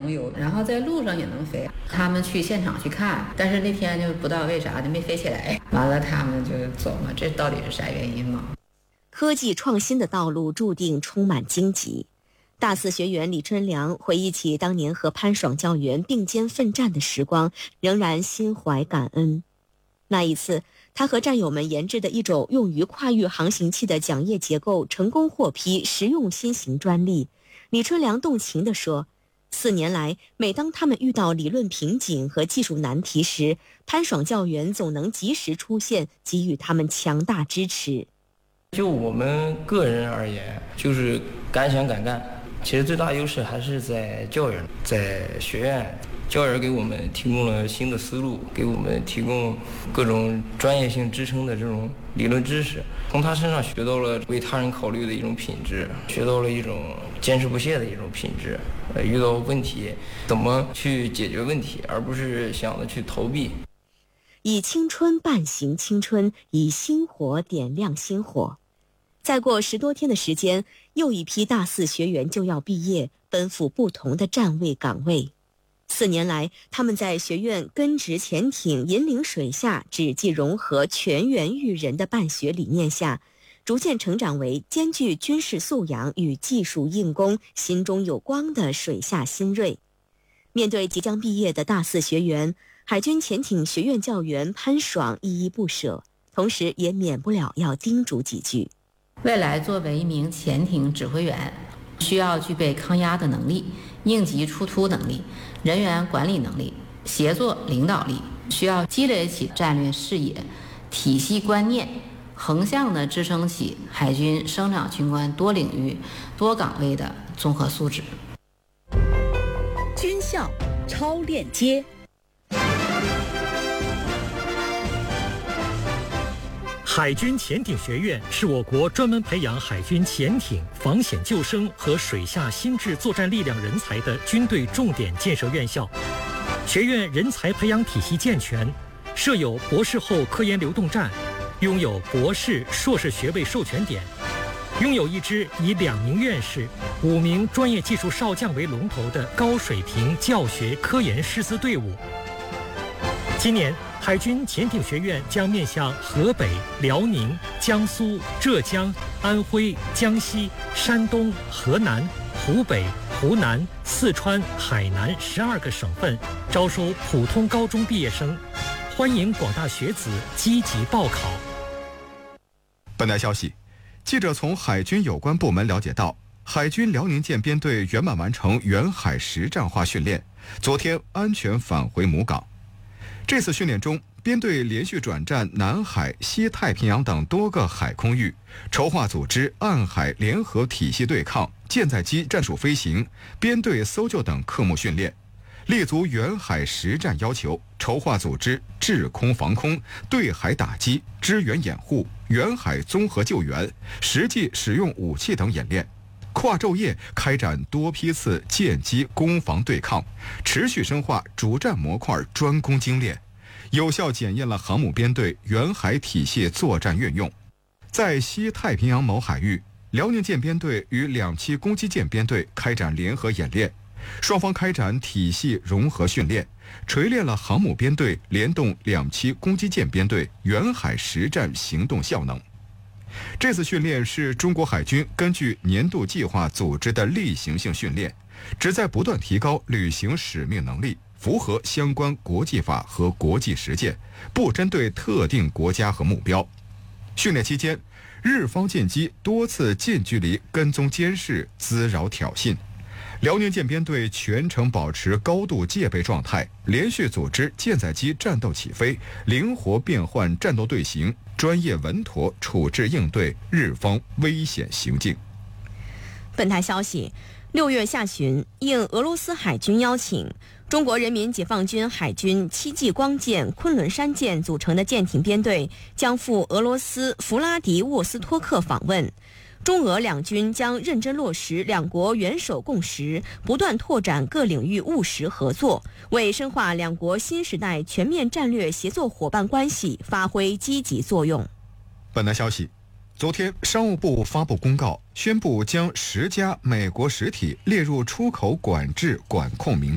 能游，然后在路上也能飞。他们去现场去看，但是那天就不知道为啥就没飞起来，完了他们就走了，这到底是啥原因吗？ 科技创新的道路注定充满荆棘。大四学员李春良回忆起当年和潘爽教员并肩奋战的时光，仍然心怀感恩。那一次，他和战友们研制的一种用于跨域航行器的桨叶结构成功获批实用新型专利。李春良动情地说，4年来，每当他们遇到理论瓶颈和技术难题时，潘爽教员总能及时出现，给予他们强大支持。 就我们个人而言，就是敢想敢干。其实最大优势还是在教员，在学院，教员给我们提供了新的思路，给我们提供各种专业性支撑的这种理论知识。从他身上学到了为他人考虑的一种品质，学到了一种坚持不懈的一种品质。遇到问题怎么去解决问题，而不是想着去逃避。 以青春伴行青春，以星火点亮星火。再过10多天的时间，又一批大4学员就要毕业，奔赴不同的站位岗位。4年来，他们在学院根植潜艇引领水下，旨即融合全员育人的办学理念下，逐渐成长为兼具军事素养与技术硬功、心中有光的水下新锐。面对即将毕业的大4学员，海军潜艇学院教员潘爽依依不舍，同时也免不了要叮嘱几句。 未来作为一名潜艇指挥员，需要具备抗压的能力、应急出突能力、人员管理能力、协作领导力，需要积累起战略视野、体系观念，横向的支撑起海军生长军官多领域、多岗位的综合素质。 军校超链接。 海军潜艇学院是我国专门培养海军潜艇、防险救生和水下心智作战力量人才的军队重点建设院校。学院人才培养体系健全，设有博士后科研流动站，拥有博士、硕士学位授权点，拥有一支以2名院士、5名专业技术少将为龙头的高水平教学科研师资队伍。今年，海军潜艇学院将面向河北、辽宁、江苏、浙江、安徽、江西、山东、河南、湖北、湖南、四川、海南12个省份招收普通高中毕业生，欢迎广大学子积极报考。 本台消息，记者从海军有关部门了解到，海军辽宁舰编队圆满完成远海实战化训练，昨天安全返回母港。这次训练中，编队连续转战南海、西太平洋等多个海空域，筹划组织岸海联合体系对抗、舰载机战术飞行、编队搜救等科目训练，立足远海实战要求，筹划组织制空防空、对海打击、支援掩护、远海综合救援、实际使用武器等演练。跨昼夜开展多批次舰机攻防对抗，持续深化主战模块专攻精练，有效检验了航母编队远海体系作战运用。在西太平洋某海域，辽宁舰编队与2栖攻击舰编队开展联合演练，双方开展体系融合训练，锤炼了航母编队联动2栖攻击舰编队远海实战行动效能。这次训练是中国海军根据年度计划组织的例行性训练，旨在不断提高履行使命能力，符合相关国际法和国际实践，不针对特定国家和目标。训练期间，日方舰机多次近距离跟踪监视、滋扰挑衅，辽宁舰编队全程保持高度戒备状态，连续组织舰载机战斗起飞，灵活变换战斗队形，专业稳妥处置应对日方危险行径。 本台消息，6月下旬，应俄罗斯海军邀请，中国人民解放军海军7级光舰、昆仑山舰组成的舰艇编队将赴俄罗斯弗拉迪沃斯托克访问。中俄两军将认真落实两国元首共识，不断拓展各领域务实合作，为深化两国新时代全面战略协作伙伴关系发挥积极作用。 本台消息，昨天商务部发布公告，宣布将10家美国实体列入出口管制管控名单。